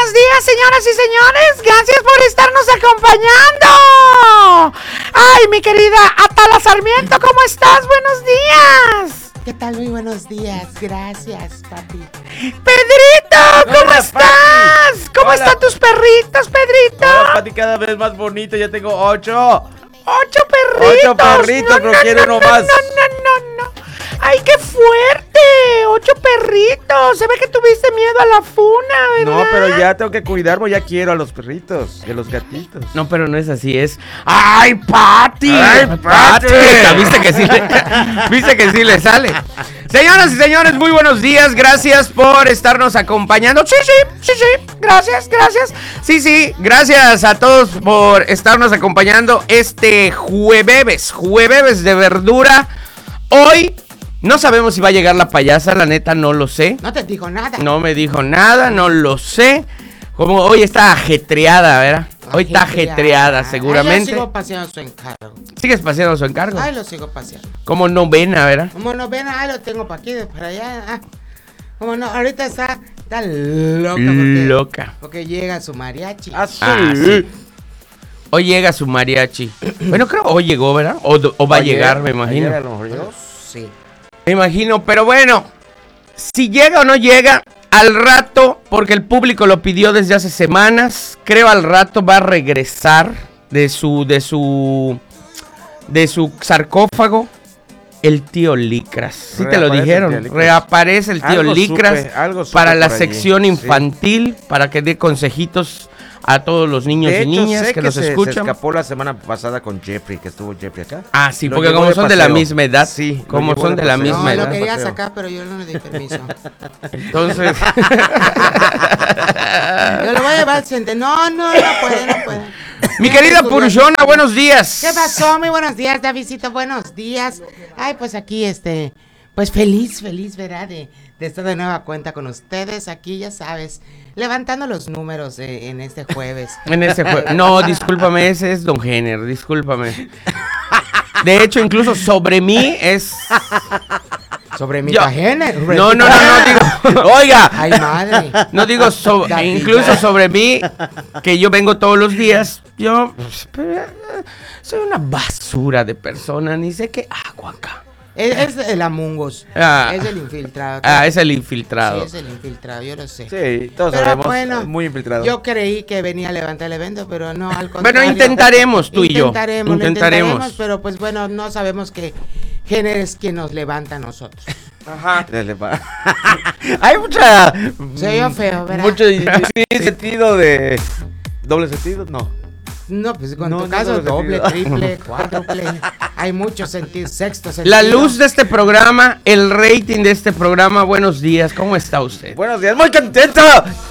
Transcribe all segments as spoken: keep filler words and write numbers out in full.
buenos días, señoras y señores. Gracias por estarnos acompañando. Ay, mi querida Atala Sarmiento, ¿cómo estás? Buenos días. ¿Qué tal? Muy buenos días. Gracias, papi. Pedrito, ¿cómo Hola, estás? Pati. ¿Cómo Hola. están tus perritos, Pedrito? Hola, Pati, cada vez más bonito. Ya tengo ocho. Ocho perritos. Ocho perritos, pero quiero uno no, más. No, no, no, no. ¡Ay, qué fuerte! ¡Ocho perritos! Se ve que tuviste miedo a la funa, ¿verdad? No, pero ya tengo que cuidarme. Ya quiero a los perritos y a los gatitos. No, pero no es así, es... ¡Ay, Pati! ¡Ay, Pati! ¿Viste que sí le, ¿Viste que sí le sale? Señoras y señores, muy buenos días. Gracias por estarnos acompañando. Sí, sí, sí, sí. Gracias, gracias. Sí, sí, gracias a todos por estarnos acompañando este jueves, jueves de verdura. Hoy... no sabemos si va a llegar la payasa, la neta no lo sé. No te digo nada. No me dijo nada, no lo sé. Como hoy está ajetreada, ¿verdad? Hoy está ajetreada, seguramente. Ay, yo sigo paseando su encargo. ¿Sigues paseando su encargo? Ay, lo sigo paseando. Como novena, ¿verdad? Como no ven, ah, lo tengo para aquí, para allá. Ah. Como no, ahorita está, está loca. Porque, Loca. Porque llega su mariachi. Ah, sí. Ah, sí. Hoy llega su mariachi. Bueno, creo que hoy llegó, ¿verdad? O, o va a Ayer, llegar, me imagino. ayer a lo mejor llegó. Sí. Me imagino, pero bueno, si llega o no llega, al rato, porque el público lo pidió desde hace semanas, creo al rato va a regresar de su, de su, de su sarcófago el tío Licras. Sí te lo Reaparece dijeron, el tío Licras. reaparece el tío Algo Licras supe, algo supe para la por allí, sección sí. infantil, para que dé consejitos a todos los niños De y hecho, niñas sé que, que los se, se escuchan. escapó la semana pasada con Jeffrey, que estuvo Jeffrey acá. Ah, sí, Lo porque llevó como son de la paseo. misma edad, Sí, lo como llevó son de la paseo. misma No, edad. lo quería Paseo. sacar, pero yo no le di permiso. Entonces, Yo lo voy a llevar al centro. No, no, no puede, no puede. mi Ya querida estudiando. Purushona, buenos días. ¿Qué pasó? Muy buenos días, Davidcito, buenos días. Ay, pues aquí, este, pues feliz, feliz, ¿verdad? De, de estar de nueva cuenta con ustedes. Aquí, ya sabes, levantando los números eh, en este jueves. En ese juego. No, discúlpame, ese es Don Jenner, discúlpame. De hecho, incluso sobre mí es... Sobre mi Yo- página. No, no, no, no digo... Oiga, Ay, madre. no digo so- David. incluso sobre mí, que yo vengo todos los días. Yo pues, eh, soy una basura de persona, ni sé qué hago acá. Es, es el Among Us. Ah. Es el infiltrado. Ah, es el Sí, infiltrado. es el infiltrado, yo lo sé. Sí, todos Pero sabemos. bueno, es muy infiltrado. Yo creí que venía a levantar el evento, pero no, al contrario. Bueno, intentaremos tú y yo. Intentaremos, lo Intentaremos. intentaremos, pero pues bueno, no sabemos que Jenner es quien nos levanta a nosotros. Ajá. Dale, pa. Hay mucha. Se oyó feo, ¿verdad? Mucho sí, sentido de. ¿Doble sentido? No. No, pues con No, tu no caso, solo doble, sentido. triple, cuádruple. Hay mucho sentido, sexto sentido. La luz de este programa, el rating de este programa, buenos días, ¿cómo está usted? Buenos días, muy contento.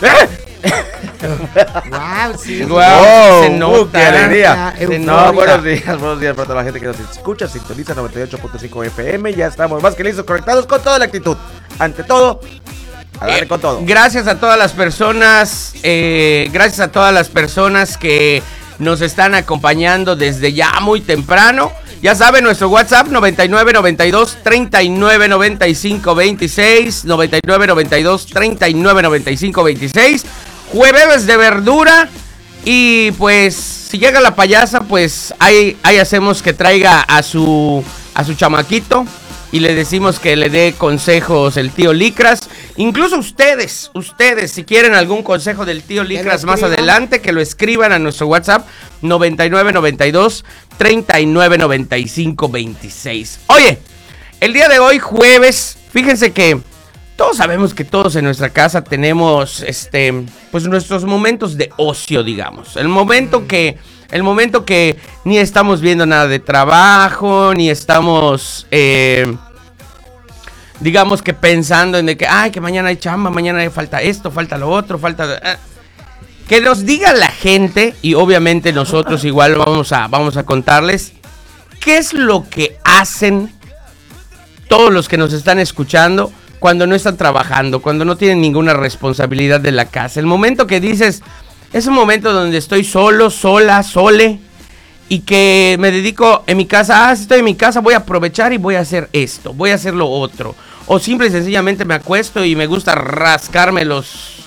Wow, sí. Guau, Oh, se uh, nota. qué alegría. La No, euforia. buenos días, buenos días para toda la gente que nos escucha, sintoniza noventa y ocho punto cinco F M. Ya estamos más que listos, conectados con toda la actitud. Ante todo, a darle Eh, con todo. Gracias a todas las personas, eh, gracias a todas las personas que nos están acompañando desde ya muy temprano. Ya saben, nuestro WhatsApp noventa y nueve noventa y dos treinta y nueve noventa y cinco veintiséis, noventa y nueve noventa y dos treinta y nueve noventa y cinco veintiséis. Jueves de verdura. Y pues si llega la payasa, pues ahí, ahí hacemos que traiga a su a su chamaquito y le decimos que le dé consejos el tío Licras. Incluso ustedes, ustedes, si quieren algún consejo del tío Licras más escriban. adelante, que lo escriban a nuestro WhatsApp noventa y nueve noventa y dos treinta y nueve noventa y cinco veintiséis. Oye, el día de hoy, jueves, fíjense que todos sabemos que todos en nuestra casa tenemos, este, pues nuestros momentos de ocio, digamos. El momento que, el momento que ni estamos viendo nada de trabajo, ni estamos, eh, digamos que pensando en de que, ay, que mañana hay chamba, mañana hay falta esto, falta lo otro, falta... eh. Que nos diga la gente, y obviamente nosotros igual vamos a, vamos a contarles, qué es lo que hacen todos los que nos están escuchando cuando no están trabajando, cuando no tienen ninguna responsabilidad de la casa. El momento que dices, es un momento donde estoy solo, sola, sole, y que me dedico en mi casa, ah, si estoy en mi casa, voy a aprovechar y voy a hacer esto, voy a hacer lo otro. O simple y sencillamente me acuesto y me gusta rascarme los,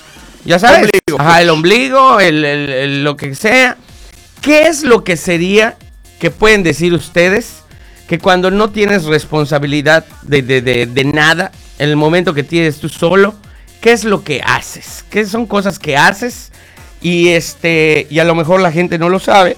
ya sabes. Ombligo, Ajá, pues. el ombligo, el, el- el- lo que sea. ¿Qué es lo que sería que pueden decir ustedes que cuando no tienes responsabilidad de, de, de, de nada, en el momento que tienes tú solo, qué es lo que haces? ¿Qué son cosas que haces? Y este, y a lo mejor la gente no lo sabe.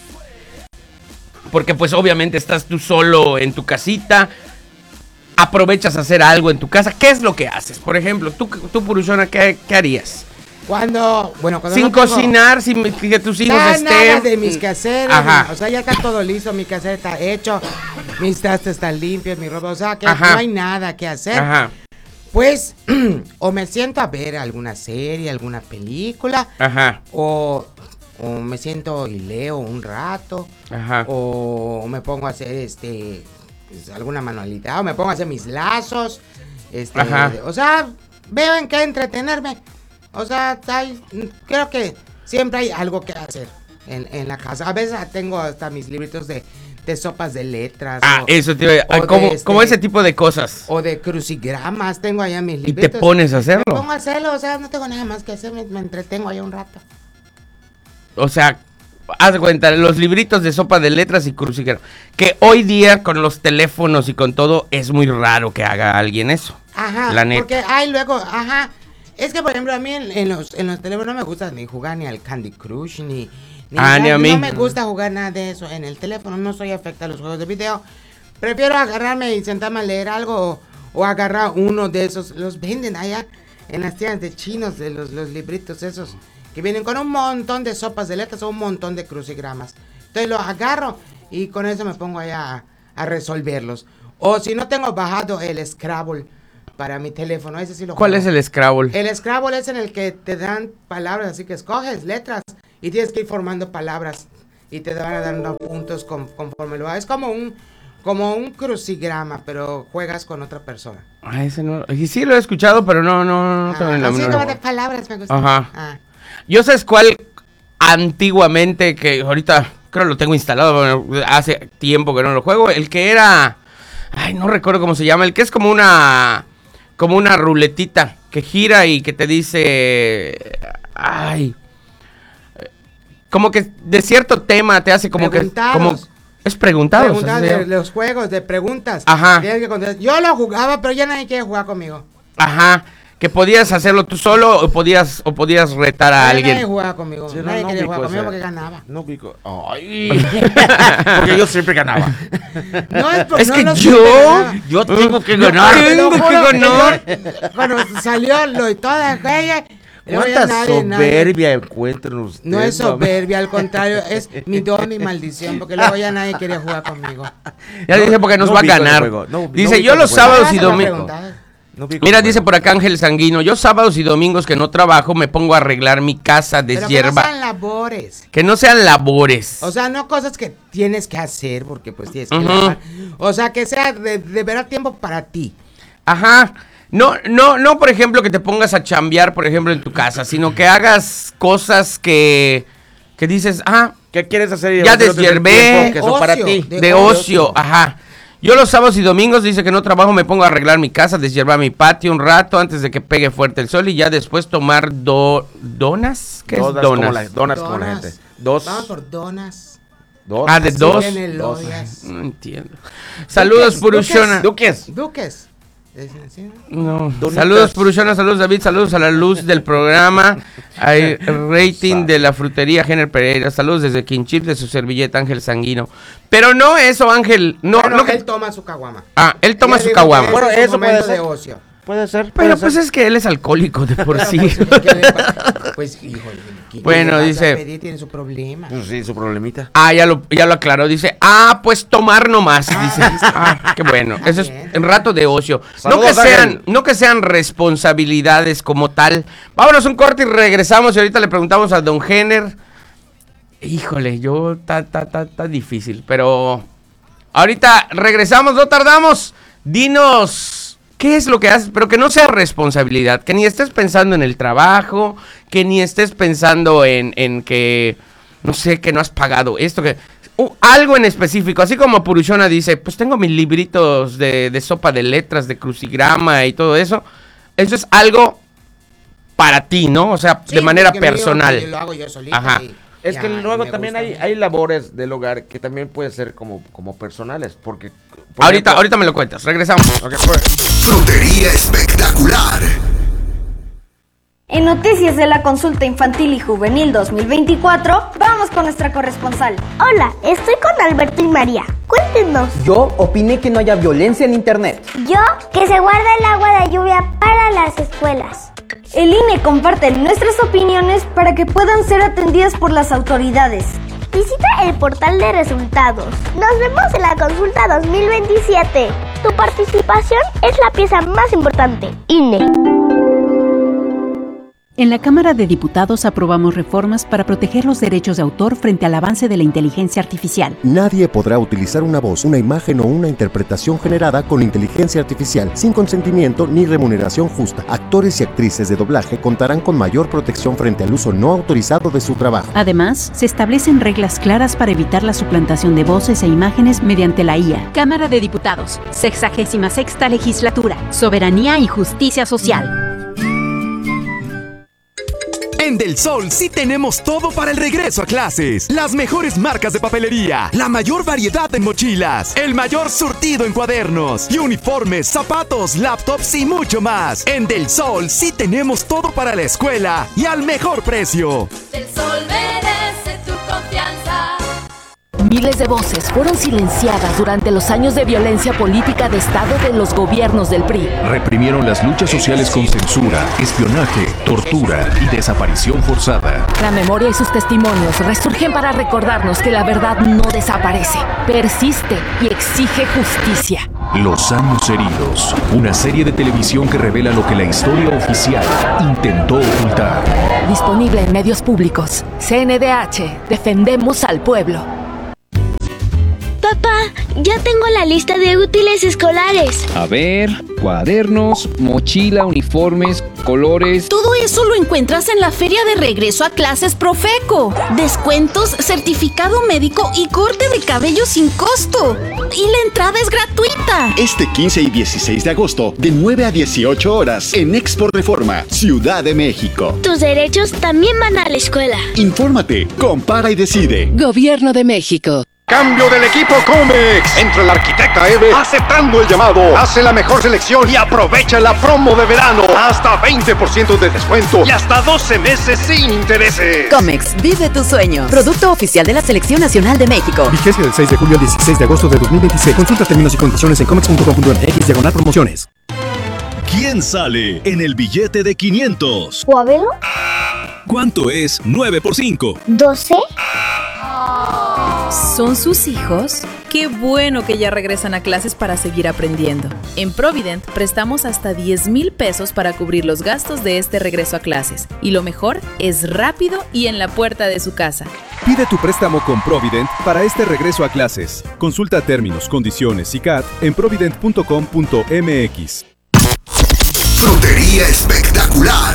Porque pues obviamente estás tú solo en tu casita, aprovechas a hacer algo en tu casa. ¿Qué es lo que haces? Por ejemplo, tú, tú Purushona, ¿qué, qué harías? Cuando, bueno, cuando Sin no tengo- cocinar, sin que tus hijos Ah, estén. nada de mis quehaceres, Ajá. o sea, ya está todo listo, mi quehacer está hecho, mis trastes están limpios, mi ropa, o sea, que Ajá. no hay nada que hacer. Ajá, Pues, o me siento a ver alguna serie, alguna película, ajá, o, o me siento y leo un rato, ajá. o me pongo a hacer este pues, alguna manualidad, o me pongo a hacer mis lazos, este, Ajá. o sea, veo en qué entretenerme. O sea, hay- creo que siempre hay algo que hacer en, en la casa. A veces tengo hasta mis libritos de, de sopas de letras. Ah, o, eso te iba a- o de como, este- como ese tipo de cosas. o de crucigramas. Tengo allá mis Y libritos. te pones a hacerlo. Me pongo a hacerlo, o sea, no tengo nada más que hacer, me, me entretengo allá un rato. O sea, haz de cuenta, los libritos de sopa de letras y crucigrama. Que hoy día con los teléfonos y con todo es muy raro que haga alguien eso. Ajá, La neta. porque hay luego, ajá. Es que, por ejemplo, a mí en, en los, en los teléfonos no me gusta ni jugar ni al Candy Crush, ni... ni Ah, ni a mí. No me gusta jugar nada de eso en el teléfono, no soy afecta a los juegos de video. Prefiero agarrarme y sentarme a leer algo o, o agarrar uno de esos. Los venden allá en las tiendas de chinos, de los, los libritos esos, que vienen con un montón de sopas de letras o un montón de crucigramas. Entonces los agarro y con eso me pongo allá a, a resolverlos. O si no tengo bajado el Scrabble para mi teléfono, ese sí lo ¿Cuál juego. es el Scrabble? El Scrabble es en el que te dan palabras, así que escoges letras y tienes que ir formando palabras y te van a dar unos puntos con- conforme lo hagas. Es como un, como un crucigrama, pero juegas con otra persona. Ah, ese no. Y sí lo he escuchado, pero no, no, no tengo Ah, ni la así menor como idea. de palabras me gusta. Ajá. Ah. Yo sabes cuál antiguamente, que ahorita creo lo tengo instalado, bueno, hace tiempo que no lo juego, el que era, ay, no recuerdo cómo se llama, el que es como una, como una ruletita que gira y que te dice, ay, como que de cierto tema te hace como que, Preguntados. como, es preguntados. Preguntas así se de llama. los juegos, de preguntas. Ajá. Tienes que contestar. Yo lo jugaba, pero ya nadie quiere jugar conmigo. Ajá, que podías hacerlo tú solo o podías, o podías retar a Ya Nadie alguien. jugaba conmigo. Sí, no, nadie no quería ubico jugar conmigo ese. porque ganaba. No pico. Ay. Porque yo siempre ganaba. No es, por, Es no que los yo- ganaba. Yo tengo que No, ganar. te lo Tengo que juro ganar. yo, cuando salió lo y toda aquella. luego ya ¿Cuánta nadie- nadie- soberbia encuentran ustedes? No es soberbia, al contrario, es mi don y maldición, porque luego ya nadie quería jugar conmigo. Ya No, dice porque nos no va a ubico ese ganar. juego, no- no Dice, ubico yo ese los juego. sábados Ah, y se me domingos. preguntaba. No pico Mira, ese dice juego. por acá Ángel Sanguino, yo sábados y domingos que no trabajo me pongo a arreglar mi casa de Pero que no hierba. sean labores. Que no sean labores. O sea, no cosas que tienes que hacer porque pues tienes que Ujú. lavar. O sea, que sea de, de verdad tiempo para ti. Ajá. No, no, no, por ejemplo, que te pongas a chambear, por ejemplo, en tu casa, sino que hagas cosas que, que dices, ah, ¿Qué quieres hacer? y ya no tener deshiervé. tiempo Que son para Ocio, ti. de de ocio, ajá. Yo los sábados y domingos, dice que no trabajo, me pongo a arreglar mi casa, deshiervar mi patio un rato antes de que pegue fuerte el sol y ya después tomar do, donas. ¿Qué Donas es como donas? la, donas como la gente. Dos. Vamos por donas. Dos. Ah, de Así dos. viene el Dos. odias. No entiendo. Saludos, Duques, Purushona. Duques. Duques. ¿Dicen así, no? No. Donitas. Saludos, Purushona, saludos, David, saludos a la luz del programa. Hay rating de la frutería Jenner Pereira. Saludos desde Quinchip de su servilleta Ángel Sanguino. Pero no eso, Ángel. No, Bueno, no que- él toma su caguama. Ah, él toma Yo su digo caguama. que Bueno, ese es eso un puede momento ser. de ocio. Puede ser. Pero puede pues ser. es que él es alcohólico de por Pero, sí. pues, ¿qué le pasa? Pues, híjole. ¿qué- qué Bueno, le vas a dice- pedir? Tiene su problema. Pues sí, su problemita. Ah, ya lo, ya lo aclaró. Dice, ah, pues tomar nomás. Dice, ah, qué bueno. Eso es un rato de ocio. No Saludos, que sean, Ángel. no que sean responsabilidades como tal. Vámonos un corte y regresamos. Y ahorita le preguntamos a Don Jenner. Híjole, yo, está ta, ta, ta difícil. Pero ahorita regresamos, no tardamos. Dinos, ¿qué es lo que haces? Pero que no sea responsabilidad. Que ni estés pensando en el trabajo. Que ni estés pensando en, en que, no sé, que no has pagado esto. que uh, Algo en específico. Así como Purushona dice, pues tengo mis libritos de, de sopa de letras, de crucigrama y todo eso. Eso es algo para ti, ¿no? O sea, Sí, de manera porque me digo personal. que lo hago yo solita. Ajá. y Es ya que luego me también gusta hay, mucho. hay labores del hogar que también pueden ser como, como personales, porque... por Ahorita, ejemplo- ahorita me lo cuentas. Regresamos. Ok, pues, Frutería espectacular. En noticias de la consulta infantil y juvenil dos mil veinticuatro, vamos con nuestra corresponsal. Hola, estoy con Alberto y María. Cuéntenos. Yo opiné que no haya violencia en internet. Yo, que se guarda el agua de lluvia para las escuelas. El I N E comparte nuestras opiniones para que puedan ser atendidas por las autoridades. Visita el portal de resultados. Nos vemos en la consulta dos mil veintisiete. Tu participación es la pieza más importante. I N E. En la Cámara de Diputados aprobamos reformas para proteger los derechos de autor frente al avance de la inteligencia artificial. Nadie podrá utilizar una voz, una imagen o una interpretación generada con inteligencia artificial sin consentimiento ni remuneración justa. Actores y actrices de doblaje contarán con mayor protección frente al uso no autorizado de su trabajo. Además, se establecen reglas claras para evitar la suplantación de voces e imágenes mediante la I A. Cámara de Diputados, sexagésima sexta legislatura, soberanía y justicia social. En Del Sol sí tenemos todo para el regreso a clases. Las mejores marcas de papelería, la mayor variedad en mochilas, el mayor surtido en cuadernos y uniformes, zapatos, laptops y mucho más. En Del Sol sí tenemos todo para la escuela y al mejor precio. Del Sol merece tu confianza. Miles de voces fueron silenciadas durante los años de violencia política de Estado de los gobiernos del P R I. Reprimieron las luchas sociales con censura, espionaje, tortura y desaparición forzada. La memoria y sus testimonios resurgen para recordarnos que la verdad no desaparece, persiste y exige justicia. Los años heridos, una serie de televisión que revela lo que la historia oficial intentó ocultar. Disponible en medios públicos. C N D H, defendemos al pueblo. Papá, ya tengo la lista de útiles escolares. A ver, cuadernos, mochila, uniformes, colores. Todo eso lo encuentras en la feria de regreso a clases Profeco. Descuentos, certificado médico y corte de cabello sin costo. Y la entrada es gratuita. Este quince y dieciséis de agosto, de nueve a dieciocho horas, en Expo Reforma, Ciudad de México. Tus derechos también van a la escuela. Infórmate, compara y decide. Gobierno de México. Cambio del equipo Comex. Entra la arquitecta Eve aceptando el llamado. Hace la mejor selección y aprovecha la promo de verano. Hasta veinte por ciento de descuento y hasta doce meses sin intereses. Comex, vive tu sueño. Producto oficial de la Selección Nacional de México. Vigencia del seis de julio al dieciséis de agosto de dos mil veintiséis. Consulta términos y condiciones en comex punto com punto m x diagonal promociones. ¿Quién sale en el billete de quinientos? ¿Juabelo? ¿Cuánto es nueve por cinco? ¿doce? ¿Son sus hijos? Qué bueno que ya regresan a clases para seguir aprendiendo. En Provident prestamos hasta diez mil pesos para cubrir los gastos de este regreso a clases. Y lo mejor, es rápido y en la puerta de su casa. Pide tu préstamo con Provident para este regreso a clases. Consulta términos, condiciones y C A T en provident punto com punto m x. Frutería espectacular.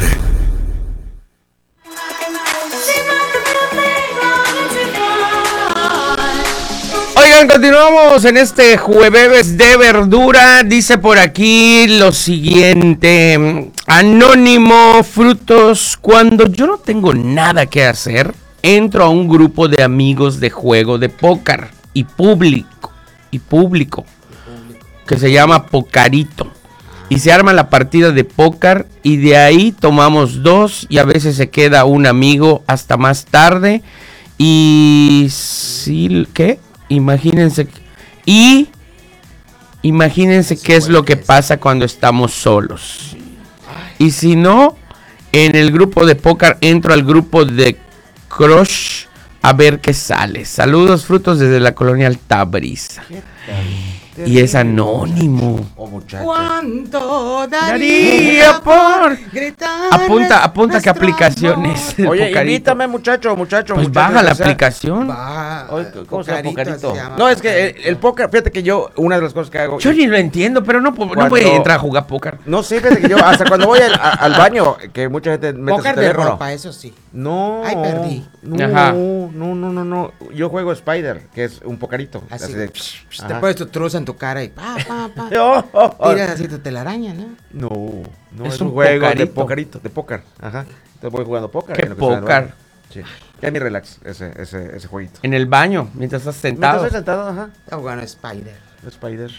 Oigan, continuamos en este jueves de verdura. Dice por aquí lo siguiente: Anónimo Frutos, cuando yo no tengo nada que hacer, entro a un grupo de amigos de juego de póker y público, y público, que se llama Pocarito. Y se arma la partida de póker y de ahí tomamos dos y a veces se queda un amigo hasta más tarde. Y sí, ¿qué? Imagínense y imagínense qué es lo que pasa cuando estamos solos. Y si no, en el grupo de póker entro al grupo de crush a ver qué sale. Saludos, Frutos, desde la colonia Altabrisa. Y es anónimo. Oh, muchacha. ¿Cuánto daría por gritar? Apunta, apunta qué aplicaciones. Oye, Pocarito. invítame, muchacho, muchacho. Pues muchacho, baja la o sea, aplicación. Baja, Oye, ¿cómo se llama Pocarito Pocarito? se llama No, es que Pocarito. el, el póker, fíjate que yo, una de las cosas que hago. Yo ni lo entiendo, pero no, no Cuando- voy a entrar a jugar póker. No, sí, fíjate que yo, hasta cuando voy al, a- al baño, que mucha gente mete Póker su de teléfono. ropa, eso sí. No. Ay, perdí. No, Ajá. no, no, no, no. Yo juego Spider, que es un pocarito. Así. Así de- Te Ajá. pones tu truza en tu cara y pa, pa, pa. Oh, oh, oh. Tiras así tu telaraña, ¿no? No, no, Es es, un un juego pocarito. de pokerito, de póker. Ajá. Entonces voy jugando póker. ¿Qué en lo que estoy en el póker? baño. Sí. Ya mi relax, ese, ese, ese jueguito. En el baño, mientras estás sentado. Mientras estoy sentado, ajá. Está jugando Spider. Spider.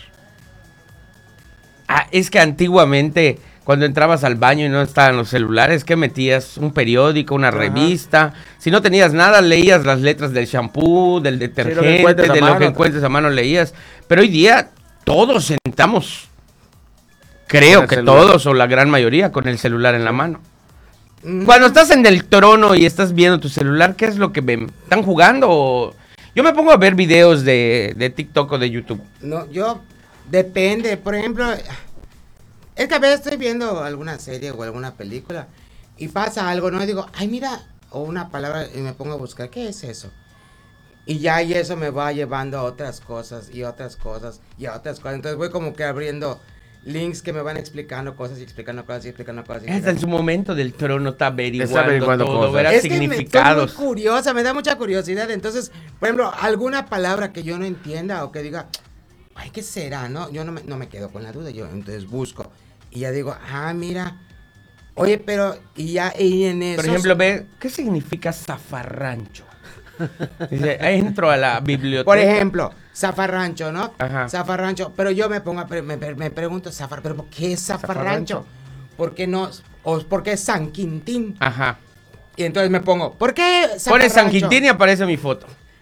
Ah, es que antiguamente, cuando entrabas al baño y no estaban los celulares, ¿qué metías? Un periódico, una Ajá. revista. Si no tenías nada, leías las letras del shampoo, del detergente, encuentres a de lo mano. que encuentres a mano leías. Pero hoy día todos sentamos, creo Con el que celular. todos o la gran mayoría, con el celular en la mano. Cuando estás en el trono y estás viendo tu celular, ¿qué es lo que ven? ¿Están jugando o...? Yo me pongo a ver videos de, de TikTok o de YouTube. No, yo, depende, por ejemplo, es que a veces estoy viendo alguna serie o alguna película y pasa algo, ¿no? Y digo, ay, mira, o una palabra y me pongo a buscar, ¿qué es eso? Y ya y eso me va llevando a otras cosas y otras cosas y a otras cosas. Entonces voy como que abriendo links que me van explicando cosas y explicando cosas y explicando cosas. Y Hasta en su momento del trono está averiguando, Está averiguando todo, cosas. verá es que me, significados. estoy muy curiosa, me da mucha curiosidad. Entonces, por ejemplo, alguna palabra que yo no entienda o que diga, ay, ¿qué será? No, yo no me, no me quedo con la duda, yo entonces busco y ya digo, ah, mira, oye, pero, y ya, y en eso. Por ejemplo, ve, ¿qué significa zafarrancho? Dice, entro a la biblioteca. Por ejemplo, zafarrancho, ¿no? Ajá. Zafarrancho, pero yo me pongo a pre- me, me pregunto, zafar, pero ¿por qué es zafarrancho? ¿Por qué no? ¿O por qué es San Quintín? Ajá. Y entonces me pongo, ¿por qué zafarrancho? Pones San Quintín y aparece mi foto.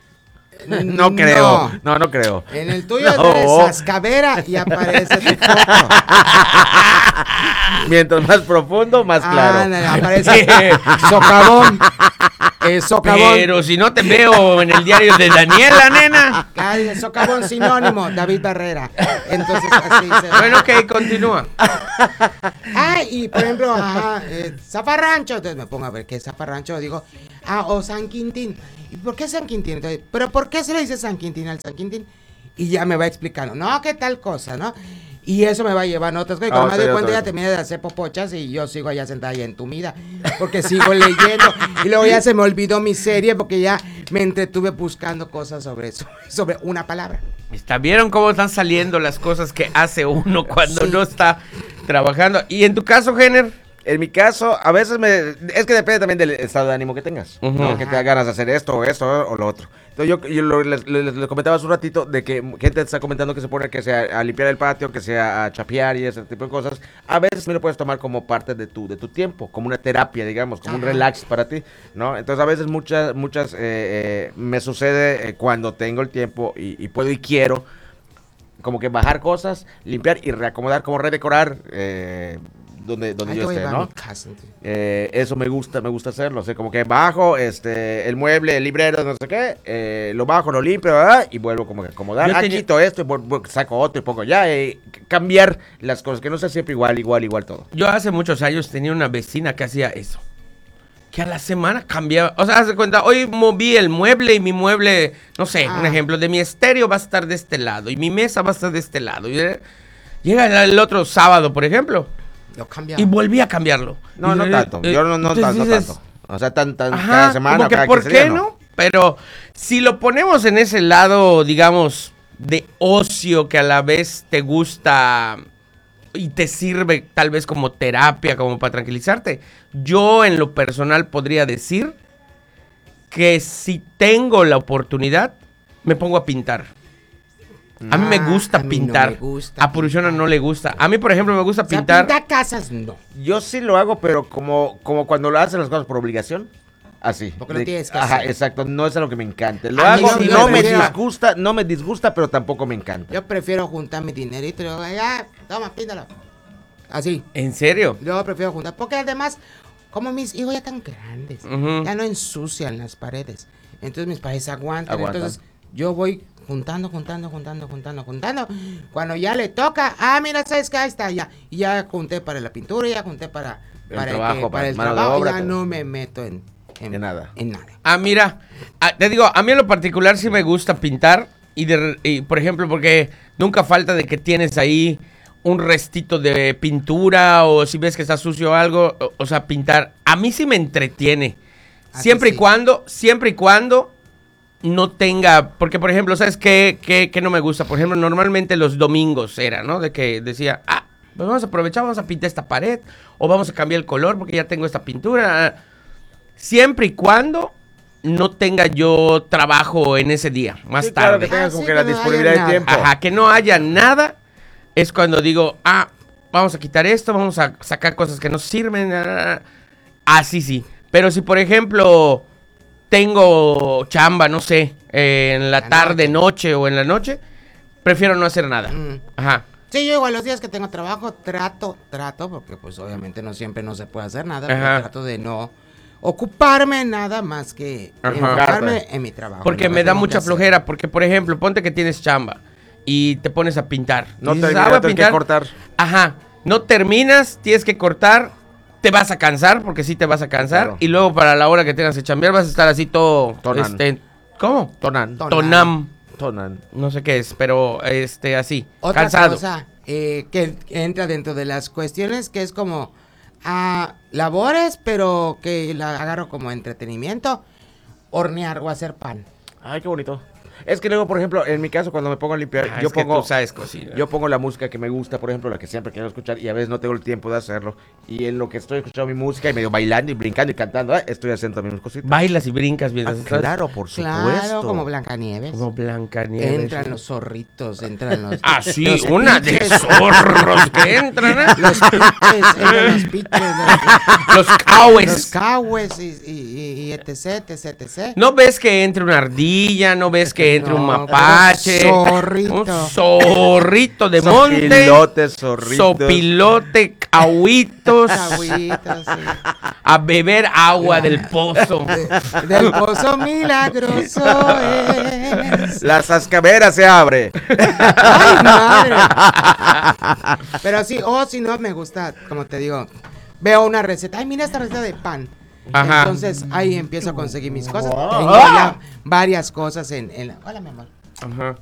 No creo, no, no creo. En el tuyo No. es Sascavera y aparece tu foto. Mientras más profundo, más claro. Ándale, aparece socavón. Eh, socavón. Pero si no te veo en el diario de Daniela, nena. Claro, el socavón sinónimo, David Barrera. Entonces, así se... Bueno, ok, continúa. Ah, y por ejemplo, ajá, eh, zafarrancho. Entonces me pongo a ver qué es zafarrancho. Digo, ah, o San Quintín. ¿Y por qué San Quintín? Entonces, ¿pero por qué se le dice San Quintín al San Quintín? Y ya me va explicando, no, qué tal cosa, ¿no? Y eso me va a llevar a otras cosas. Y cuando Ah, me doy sí, cuenta, otra ya vez. terminé de hacer popochas y yo sigo allá sentada y entumida. Porque sigo leyendo. Y luego ya se me olvidó mi serie porque ya me entretuve buscando cosas sobre eso, sobre una palabra. ¿Está, ¿Vieron cómo están saliendo las cosas que hace uno cuando Sí. no está trabajando? Y en tu caso, Jenner, En mi caso, a veces me... Es que depende también del estado de ánimo que tengas. Ujú. ¿no? Que te da ganas de hacer esto o esto o lo otro. Entonces yo, yo lo- les, les- les comentaba hace un ratito de que gente está comentando que se pone que sea a limpiar el patio, que sea a chapear y ese tipo de cosas. A veces me lo puedes tomar como parte de tu, de tu tiempo, como una terapia, digamos, como un Ajá. relax para ti, ¿no? Entonces a veces muchas, muchas, eh, eh, me sucede eh, cuando tengo el tiempo y, y puedo y quiero, como que bajar cosas, limpiar y reacomodar, como redecorar, eh, donde, donde Ay, yo te voy a esté, llevar a ¿no? mi casa, entonces. Eh, eso me gusta, me gusta hacerlo, o sea, como que bajo este, el mueble, el librero, no sé qué, eh, lo bajo, lo limpio, ¿verdad? Y vuelvo como que a acomodar, Yo ah, tenía- quito esto y vuelvo- saco otro y pongo ya, eh, c- cambiar las cosas, que no sea siempre igual, igual, igual todo. yo hace muchos años tenía una vecina que hacía eso. Que a la semana cambiaba. O sea, haz de cuenta, hoy moví el mueble y mi mueble, no sé, un Ah. ejemplo, de mi estéreo va a estar de este lado y mi mesa va a estar de este lado. Y eh, llega el, el otro sábado, por ejemplo, Lo cambia. y volví a cambiarlo. No, Y, no eh, tanto, eh, yo no, no, entonces tan- no dices, tanto. O sea, tan, tan, Ajá, cada semana, como que cada ¿por quince qué días, no? Pero si lo ponemos en ese lado, digamos, de ocio que a la vez te gusta y te sirve tal vez como terapia, como para tranquilizarte, yo en lo personal podría decir que si tengo la oportunidad, me pongo a pintar. A mí me Ah, gusta a mí no pintar. me gusta a Purushona no le gusta. A mí, por ejemplo, me gusta O sea, pintar. pinta casas, no. Yo sí lo hago, pero como, como cuando lo hacen las cosas por obligación. Así. Porque lo De- tienes que Ajá, hacer. exacto. No es algo que me encante. Lo A mí hago, sí no me me gusta. disgusta, no me disgusta, pero tampoco me encanta. Yo prefiero juntar mi dinerito y luego, ya, toma, píntalo. Así. ¿En serio? Yo prefiero juntar, porque además, como mis hijos ya están grandes, Ujú. ya no ensucian las paredes. Entonces mis paredes aguantan. Aguantan. Entonces yo voy juntando, juntando, juntando, juntando, juntando. Cuando ya le toca, ah, mira, ¿sabes qué? Ahí está, ya. Y ya junté para la pintura, ya junté para, El para trabajo, que- para para el mano de trabajo. obra, Ya todo. no me meto en, en, En nada. En nada. Ah, mira, ah, te digo, a mí en lo particular sí me gusta pintar y, de, y, por ejemplo, porque nunca falta de que tienes ahí un restito de pintura o si ves que está sucio algo, o, o sea, pintar. A mí sí me entretiene. A ti Siempre y sí. cuando, siempre y cuando no tenga, porque por ejemplo, ¿sabes qué, qué, qué no me gusta? Por ejemplo, normalmente los domingos era, ¿no? De que decía, ah, pues vamos a aprovechar, vamos a pintar esta pared, o vamos a cambiar el color porque ya tengo esta pintura. Siempre y cuando no tenga yo trabajo en ese día, más sí, claro, tarde. que tengas Ah, como sí, que la que no disponibilidad haya de tiempo. Ajá, que no haya nada, es cuando digo, ah, vamos a quitar esto, vamos a sacar cosas que no sirven, ah, así sí. Pero si, por ejemplo, tengo chamba, no sé, eh, en la, la tarde, noche. noche o en la noche, prefiero no hacer nada. Mm. Ajá. Sí, yo igual los días que tengo trabajo trato, trato, porque pues obviamente no siempre no se puede hacer nada, pero trato de no ocuparme nada más que Ajá. enfocarme en mi trabajo. Porque me da mucha flojera, porque por ejemplo, ponte que tienes chamba y te pones a pintar. No dices, terminas, ah, tienes que cortar. Ajá, no terminas, tienes que cortar, te vas a cansar, porque sí te vas a cansar, claro. Y luego para la hora que tengas que chambear vas a estar así todo... Tonan. Este, ¿Cómo? Tonan. Tonan. Tonam. Tonan. No sé qué es, pero este así, Otra cansado. cosa eh, que entra dentro de las cuestiones que es como a labores, pero que la agarro como entretenimiento, hornear o hacer pan. Ay, qué bonito. Es que luego, por ejemplo, en mi caso, cuando me pongo a limpiar, ah, yo es pongo, que tú sabes cocinar. Yo pongo la música que me gusta, por ejemplo, la que siempre quiero escuchar, y a veces no tengo el tiempo de hacerlo. Y en lo que estoy escuchando mi música y medio bailando y brincando y cantando, ¿eh? estoy haciendo también mis cositas. Bailas y brincas mientras ah, estás... Claro, por supuesto. Claro, como Blancanieves. Como Blancanieves. Entran los zorritos, entran los... Ah, sí, los una piches. De zorros que entran, ¿eh? Los piches, entran los piches. Los, los cahues. Los cahues y, y, y, y etc, etc, etc. ¿No ves que entre una ardilla? ¿No ves que entre no, un mapache? Zorrito. Un zorrito de monte. Sopilote, zorritos. Sopilote, cahuitos. Cahuitos, sí. A beber agua del pozo. De, del pozo milagroso es. La zascamera se abre. Ay, madre. Pero sí, o oh, si no, me gusta, como te digo, veo una receta. Ay, mira esta receta de pan. Ajá. Entonces ahí empiezo a conseguir mis cosas. Tengo ya varias cosas en, en la... Hola, mi amor. Ajá.